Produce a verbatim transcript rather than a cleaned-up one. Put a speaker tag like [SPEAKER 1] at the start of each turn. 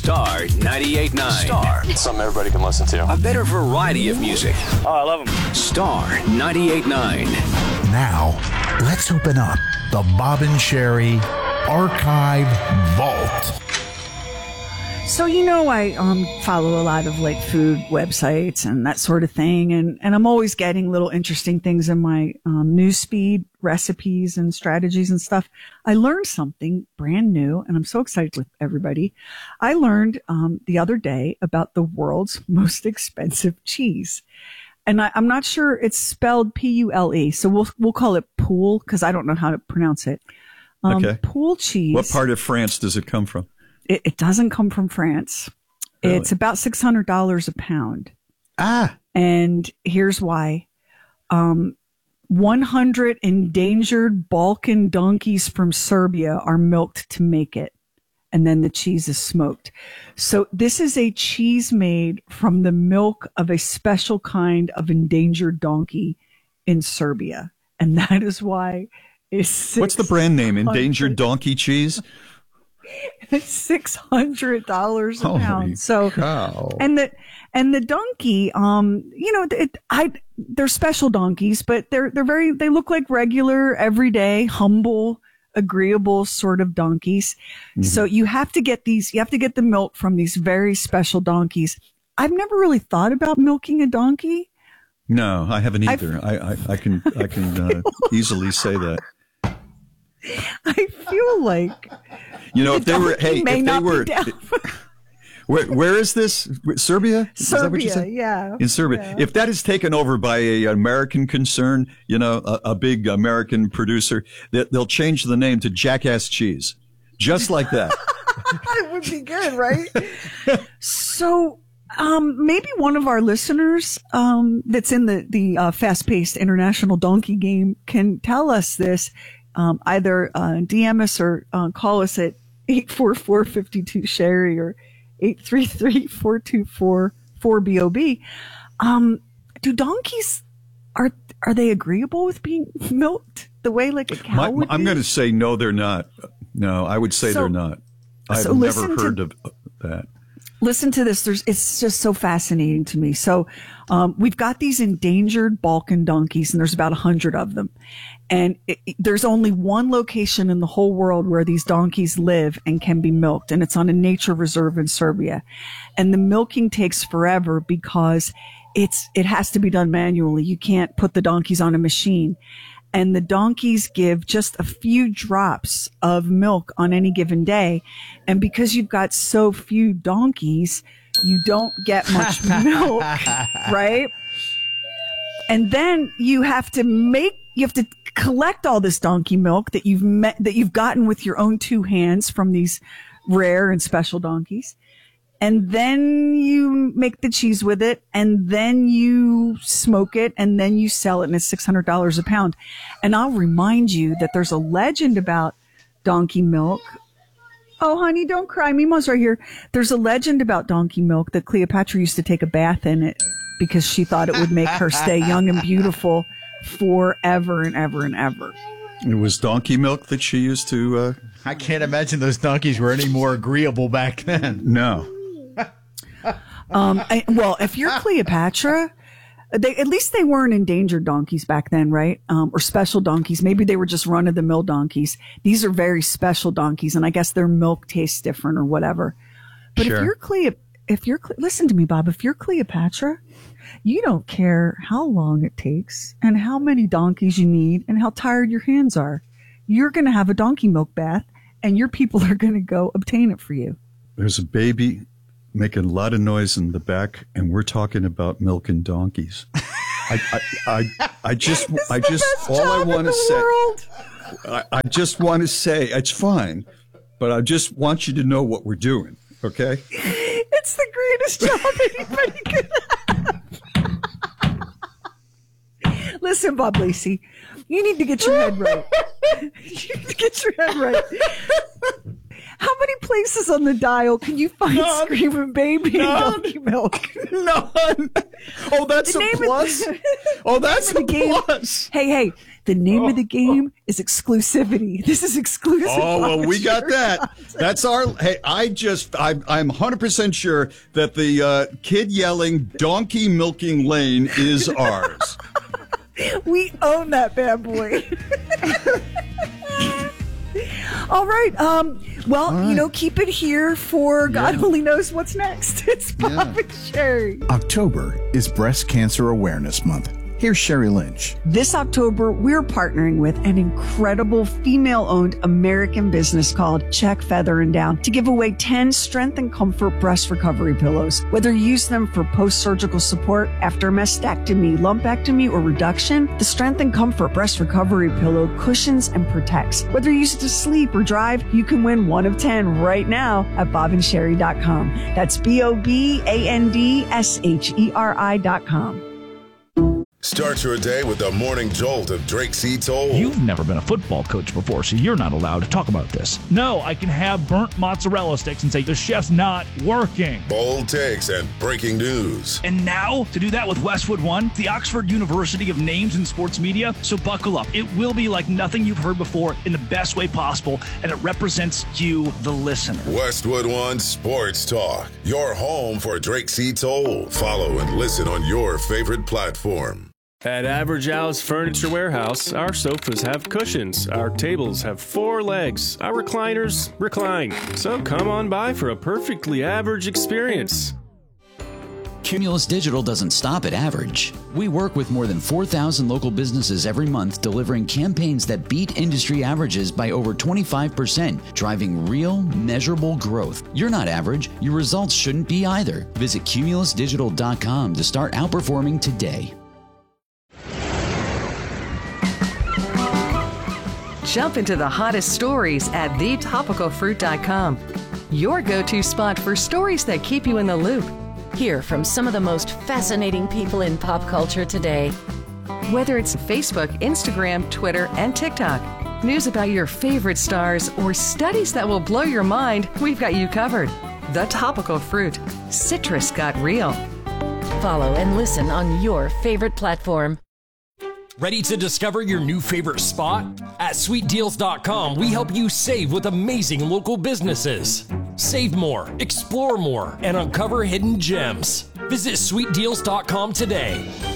[SPEAKER 1] Star ninety-eight point nine. Star.
[SPEAKER 2] Something everybody can listen to.
[SPEAKER 1] A better variety of music.
[SPEAKER 2] Oh, I love them.
[SPEAKER 1] Star ninety-eight point nine.
[SPEAKER 3] Now, let's open up the Bob and Sheri Archive Vault.
[SPEAKER 4] So, you know, I um, follow a lot of like food websites and that sort of thing. And, and I'm always getting little interesting things in my um, newsfeed, recipes and strategies and stuff. I learned something brand new and I'm so excited with everybody. I learned um, the other day about the world's most expensive cheese. And I, I'm not sure it's spelled P U L E. So we'll, we'll call it Pool because I don't know how to pronounce it. Um,
[SPEAKER 5] okay.
[SPEAKER 4] Pool cheese.
[SPEAKER 5] What part of France does it come from?
[SPEAKER 4] It, it doesn't come from France. Really? It's about six hundred dollars a pound.
[SPEAKER 5] Ah.
[SPEAKER 4] And here's why. Um, one hundred endangered Balkan donkeys from Serbia are milked to make it. And then the cheese is smoked. So this is a cheese made from the milk of a special kind of endangered donkey in Serbia. And that is why it's
[SPEAKER 5] What's the brand name? Endangered donkey cheese?
[SPEAKER 4] It's six hundred dollars a
[SPEAKER 5] Holy
[SPEAKER 4] pound. So,
[SPEAKER 5] cow.
[SPEAKER 4] and the and the donkey, um, you know, it, I they're special donkeys, but they're they're very they look like regular, everyday, humble, agreeable sort of donkeys. Mm-hmm. So you have to get these. You have to get the milk from these very special donkeys. I've never really thought about milking a donkey.
[SPEAKER 5] No, I haven't either. I, I I can I can uh, easily say that.
[SPEAKER 4] I feel like.
[SPEAKER 5] You know, if they were, hey, if they were, where, where is this? Serbia? Is
[SPEAKER 4] Serbia,
[SPEAKER 5] that what you said?
[SPEAKER 4] yeah.
[SPEAKER 5] In Serbia.
[SPEAKER 4] Yeah.
[SPEAKER 5] If that is taken over by a American concern, you know, a, a big American producer, they, they'll change the name to Jackass Cheese. Just like that.
[SPEAKER 4] It would be good, right? So, um, maybe one of our listeners, um, that's in the, the, uh, fast-paced international donkey game can tell us this. Um, either uh, D M us or uh, call us at eight four four, five two, Sherry or eight three three, four two four, four B O B. Um, do donkeys, are are they agreeable with being milked the way like a cow
[SPEAKER 5] My,
[SPEAKER 4] would
[SPEAKER 5] I'm
[SPEAKER 4] be?
[SPEAKER 5] going to say no, they're not. No, I would say
[SPEAKER 4] So-
[SPEAKER 5] they're not. I've
[SPEAKER 4] so
[SPEAKER 5] never
[SPEAKER 4] listen to-
[SPEAKER 5] heard of that.
[SPEAKER 4] Listen to this. There's, it's just so fascinating to me. So, um, we've got these endangered Balkan donkeys and there's about a hundred of them. And it, it, there's only one location in the whole world where these donkeys live and can be milked. And it's on a nature reserve in Serbia. And the milking takes forever because it's, it has to be done manually. You can't put the donkeys on a machine. And the donkeys give just a few drops of milk on any given day. And because you've got so few donkeys, you don't get much milk, right? And then you have to make, you have to collect all this donkey milk that you've met, that you've gotten with your own two hands from these rare and special donkeys. And then you make the cheese with it, and then you smoke it, and then you sell it, and it's six hundred dollars a pound. And I'll remind you that there's a legend about donkey milk. Oh, honey, don't cry. Mimo's right here. There's a legend about donkey milk that Cleopatra used to take a bath in it because she thought it would make her stay young and beautiful forever and ever and ever.
[SPEAKER 5] It was donkey milk that she used to... Uh,
[SPEAKER 6] I can't imagine those donkeys were any more agreeable back then.
[SPEAKER 5] no.
[SPEAKER 4] Um, I, well, if you're Cleopatra, they, at least they weren't endangered donkeys back then, right? Um, or special donkeys. Maybe they were just run of the mill donkeys. These are very special donkeys, and I guess their milk tastes different or whatever. But
[SPEAKER 5] Sure.
[SPEAKER 4] if you're Cleo, if you're, listen to me, Bob, if you're Cleopatra, you don't care how long it takes and how many donkeys you need and how tired your hands are. You're going to have a donkey milk bath and your people are going to go obtain it for you.
[SPEAKER 5] There's a baby making a lot of noise in the back, and we're talking about milking donkeys. I, I, I, I just, I just, all I want to say, I, I just want to say, it's fine, but I just want you to know what we're doing, okay?
[SPEAKER 4] It's the greatest job anybody could have. Listen, Bob Lacey, you need to get your head right. You need to get your head right. How many places on the dial can you find
[SPEAKER 5] None.
[SPEAKER 4] Screaming Baby
[SPEAKER 5] None.
[SPEAKER 4] and Donkey Milk?
[SPEAKER 5] None. Oh, that's
[SPEAKER 4] The
[SPEAKER 5] a
[SPEAKER 4] name of
[SPEAKER 5] plus.
[SPEAKER 4] the-
[SPEAKER 5] Oh, that's
[SPEAKER 4] the
[SPEAKER 5] a
[SPEAKER 4] game-
[SPEAKER 5] plus.
[SPEAKER 4] Hey, hey, the name of the game is exclusivity. This is exclusive.
[SPEAKER 5] Oh, well,
[SPEAKER 4] Bob
[SPEAKER 5] we
[SPEAKER 4] and
[SPEAKER 5] got
[SPEAKER 4] Sherry
[SPEAKER 5] that.
[SPEAKER 4] content.
[SPEAKER 5] That's our. Hey, I just, I, I'm one hundred percent sure that the uh, kid yelling Donkey Milking Lane is ours.
[SPEAKER 4] We own that bad boy. All right. Um, well,
[SPEAKER 3] All right.
[SPEAKER 4] you know, keep it here for God
[SPEAKER 3] Yeah.
[SPEAKER 4] only knows what's next. It's Bob
[SPEAKER 3] Yeah.
[SPEAKER 4] and Sherry.
[SPEAKER 3] October is Breast Cancer Awareness Month. Here's Sherry Lynch.
[SPEAKER 4] This October, we're partnering with an incredible female-owned American business called Check, Feather, and Down to give away ten Strength and Comfort breast recovery pillows. Whether you use them for post-surgical support after mastectomy, lumpectomy, or reduction, the Strength and Comfort breast recovery pillow cushions and protects. Whether you use it to sleep or drive, you can win one of ten right now at bob and sherry dot com. That's B O B A N D S H E R I dot com.
[SPEAKER 7] Start your day with the morning jolt of Drake C. Toll.
[SPEAKER 8] You've never been a football coach before, so you're not allowed to talk about this. No, I can have burnt mozzarella sticks and say the chef's not working.
[SPEAKER 7] Bold takes and breaking news.
[SPEAKER 8] And now, to do that with Westwood One, the Oxford University of Names in Sports Media. So buckle up. It will be like nothing you've heard before in the best way possible, and it represents you, the listener.
[SPEAKER 7] Westwood One Sports Talk. Your home for Drake C. Toll. Follow and listen on your favorite platform.
[SPEAKER 2] At Average Al's Furniture Warehouse, our sofas have cushions, our tables have four legs, our recliners recline. So come on by for a perfectly average experience.
[SPEAKER 9] Cumulus Digital doesn't stop at average. We work with more than four thousand local businesses every month, delivering campaigns that beat industry averages by over twenty-five percent, driving real, measurable growth. You're not average. Your results shouldn't be either. Visit cumulus digital dot com to start outperforming today.
[SPEAKER 10] Jump into the hottest stories at the topical fruit dot com. Your go-to spot for stories that keep you in the loop.
[SPEAKER 11] Hear from some of the most fascinating people in pop culture today.
[SPEAKER 10] Whether it's Facebook, Instagram, Twitter, and TikTok, news about your favorite stars, or studies that will blow your mind, we've got you covered. The Topical Fruit. Citrus got real.
[SPEAKER 11] Follow and listen on your favorite platform.
[SPEAKER 12] Ready to discover your new favorite spot? At sweet deals dot com, we help you save with amazing local businesses. Save more, explore more, and uncover hidden gems. Visit sweet deals dot com today.